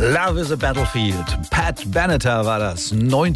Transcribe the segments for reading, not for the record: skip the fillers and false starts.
Love is a Battlefield. Pat Benatar war das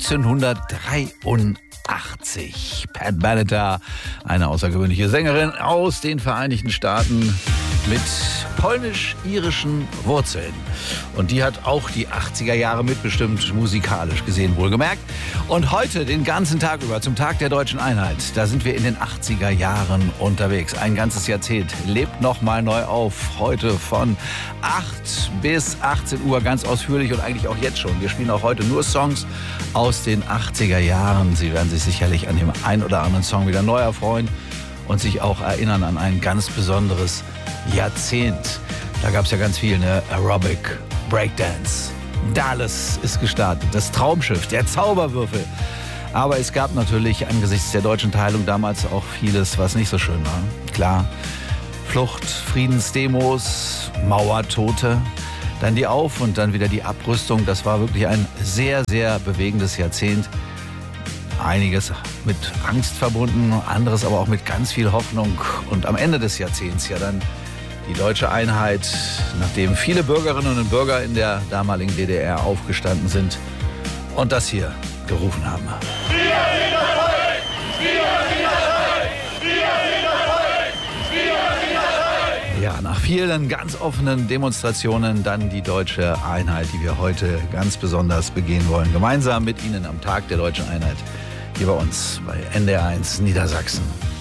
1983. Pat Benatar, eine außergewöhnliche Sängerin aus den Vereinigten Staaten mit polnisch-irischen Wurzeln. Und die hat auch die 80er Jahre mitbestimmt, musikalisch gesehen wohlgemerkt. Und heute, den ganzen Tag über, zum Tag der Deutschen Einheit, da sind wir in den 80er Jahren unterwegs. Ein ganzes Jahrzehnt lebt nochmal neu auf. Heute von 8 bis 18 Uhr ganz ausführlich und eigentlich auch jetzt schon. Wir spielen auch heute nur Songs aus den 80er Jahren. Sie werden sich sicherlich an dem ein oder anderen Song wieder neu erfreuen und sich auch erinnern an ein ganz besonderes Jahrzehnt. Da gab es ja ganz viel, ne? Aerobic, Breakdance. Dallas ist gestartet, das Traumschiff, der Zauberwürfel. Aber es gab natürlich angesichts der deutschen Teilung damals auch vieles, was nicht so schön war. Klar, Flucht, Friedensdemos, Mauertote, dann die Auf- und dann wieder die Abrüstung. Das war wirklich ein sehr, sehr bewegendes Jahrzehnt. Einiges mit Angst verbunden, anderes aber auch mit ganz viel Hoffnung. Und am Ende des Jahrzehnts ja dann die deutsche Einheit, nachdem viele Bürgerinnen und Bürger in der damaligen DDR aufgestanden sind und das hier gerufen haben. Wir sind das Volk! Wir sind das Volk! Wir sind das Volk! Wir sind das Volk! Ja, nach vielen ganz offenen Demonstrationen dann die deutsche Einheit, die wir heute ganz besonders begehen wollen. Gemeinsam mit Ihnen am Tag der Deutschen Einheit hier bei uns bei NDR1 Niedersachsen.